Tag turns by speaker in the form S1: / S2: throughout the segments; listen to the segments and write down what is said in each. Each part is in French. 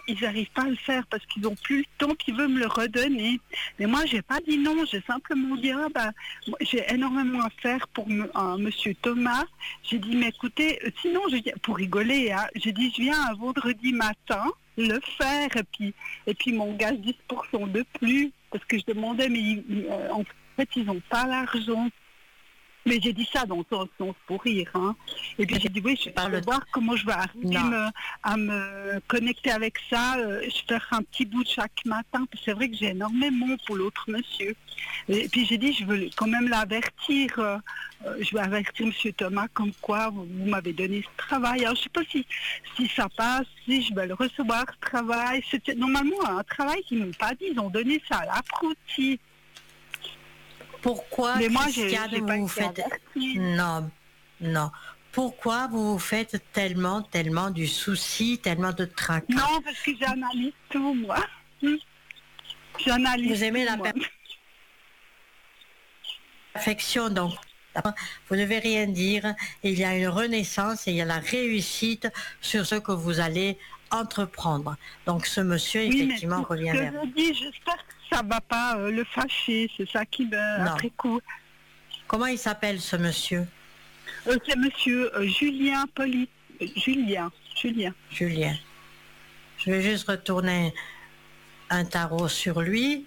S1: ils n'arrivent pas à le faire parce qu'ils n'ont plus le temps, qu'ils veulent me le redonner. Mais moi, j'ai pas dit non, j'ai simplement dit, moi, j'ai énormément à faire pour monsieur Thomas. J'ai dit, mais écoutez, sinon, pour rigoler, hein, j'ai dit, je viens un vendredi matin le faire, et puis mon gage 10% de plus, parce que je demandais, mais en fait, ils n'ont pas l'argent. Mais j'ai dit ça dans le sens pour rire. Hein. Et puis j'ai dit, oui, je vais voir comment je vais arriver à me connecter avec ça. Je vais faire un petit bout chaque matin. C'est vrai que j'ai énormément pour l'autre monsieur. Et puis j'ai dit, je veux quand même l'avertir. Je vais avertir monsieur Thomas comme quoi vous m'avez donné ce travail. Alors je ne sais pas si ça passe, si je vais le recevoir, ce travail. C'était normalement un travail qu'ils ne m'ont pas dit. Ils ont donné ça à l'apprenti.
S2: Pourquoi,
S1: mais moi,
S2: Christiane, vous faites... Non. Pourquoi vous vous faites tellement du souci, tellement de tracas?
S1: Non, parce que j'analyse tout, moi. J'analyse.
S2: Vous aimez la perfection, donc vous ne devez rien dire. Il y a une renaissance et il y a la réussite sur ce que vous allez entreprendre. Donc ce monsieur, effectivement, revient vers vous.
S1: J'espère que ça ne va pas le fâcher. C'est ça qui me... après coup.
S2: Comment il s'appelle, ce monsieur?
S1: C'est monsieur Julien Poli. Julien.
S2: Je vais juste retourner un tarot sur lui.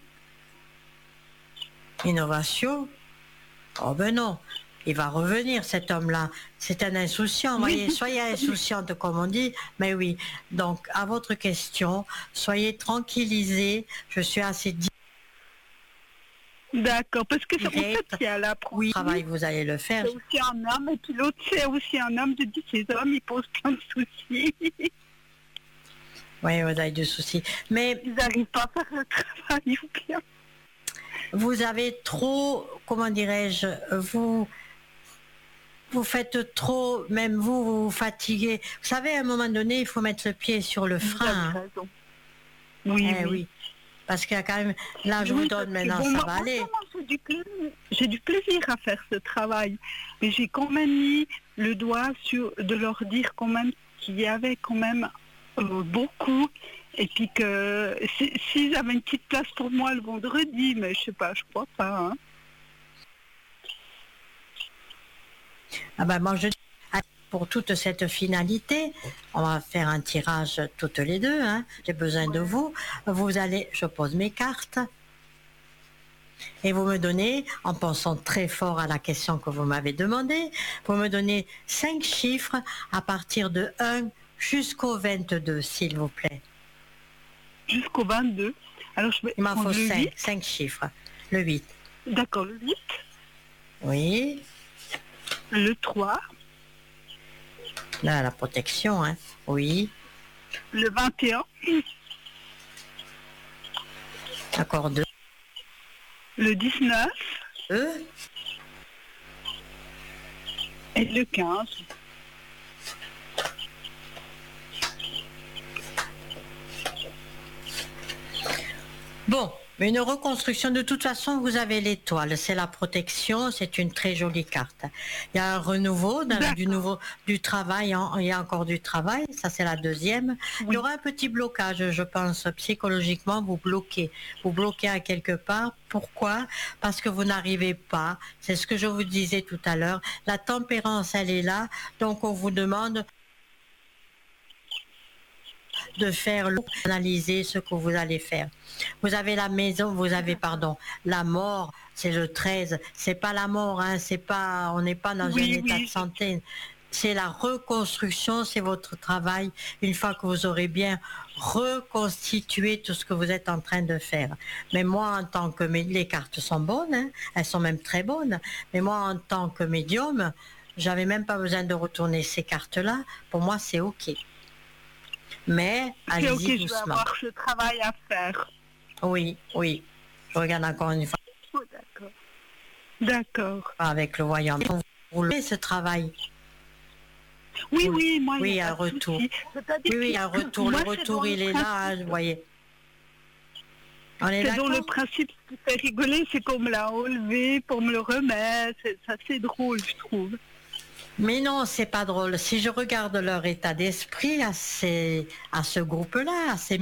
S2: Innovation. Oh ben non, il va revenir, cet homme-là. C'est un insouciant, voyez. Soyez insouciante, comme on dit. Mais oui, donc, à votre question, soyez tranquillisés. Je suis assez...
S1: D'accord, parce que en fait, il y a la
S2: oui, travail, vous allez le faire.
S1: C'est aussi un homme, et puis l'autre, c'est aussi un homme. Je dis, ces hommes, ils posent plein de soucis.
S2: Oui, vous avez des soucis. Mais
S1: ils n'arrivent pas à faire le travail, ou bien.
S2: Vous avez trop, comment dirais-je, vous faites trop, même vous fatiguez. Vous savez, à un moment donné, il faut mettre le pied sur le frein.
S1: Vous avez raison. Oui.
S2: Parce qu'il y a quand même, là je vous donne maintenant, ça va aller.
S1: J'ai du plaisir à faire ce travail, mais j'ai quand même mis le doigt de leur dire quand même qu'il y avait quand même beaucoup, et puis que s'ils avaient une petite place pour moi le vendredi, mais je sais pas, je crois pas. Hein.
S2: Ah ben moi je dis, pour toute cette finalité, on va faire un tirage toutes les deux, hein. J'ai besoin de vous. Vous allez, je pose mes cartes et vous me donnez, en pensant très fort à la question que vous m'avez demandée, vous me donnez 5 chiffres à partir de 1 jusqu'au 22, s'il vous plaît.
S1: Jusqu'au 22. Alors
S2: il m'en faut 5 chiffres. Le 8.
S1: D'accord, le 8.
S2: Oui.
S1: Le 3.
S2: Là, la protection, hein. Oui.
S1: Le 21.
S2: D'accord, 2.
S1: Le 19. Et le 15.
S2: Bon, mais une reconstruction, de toute façon, vous avez l'étoile, c'est la protection, c'est une très jolie carte. Il y a un renouveau, du travail, il y a encore du travail, ça c'est la deuxième. Oui. Il y aura un petit blocage, je pense, psychologiquement, vous bloquez à quelque part. Pourquoi? Parce que vous n'arrivez pas, c'est ce que je vous disais tout à l'heure, la tempérance, elle est là, donc on vous demande de faire analyser ce que vous allez faire. Vous avez la maison, la mort, c'est le 13, c'est pas la mort, hein, on n'est pas dans un état de santé. C'est la reconstruction, c'est votre travail, une fois que vous aurez bien reconstitué tout ce que vous êtes en train de faire. Mais moi, en tant que les cartes sont bonnes, hein, elles sont même très bonnes, mais moi, en tant que médium, j'avais même pas besoin de retourner ces cartes-là. Pour moi, c'est OK. Mais allez-y doucement.
S1: Je vais avoir ce travail à faire.
S2: Oui. Je regarde encore une fois.
S1: Oh, d'accord.
S2: Avec le voyant. Vous voulez ce travail?
S1: Oui, moi.
S2: Oui, il y a un retour. Oui, il y a un retour. Le retour, il est là, hein, vous voyez. On est d'accord.
S1: Dans le principe, ce qui fait rigoler, c'est qu'on me l'a enlevé pour me le remettre. Ça, c'est drôle, je trouve.
S2: Mais non, c'est pas drôle. Si je regarde leur état d'esprit à ce groupe-là, à ces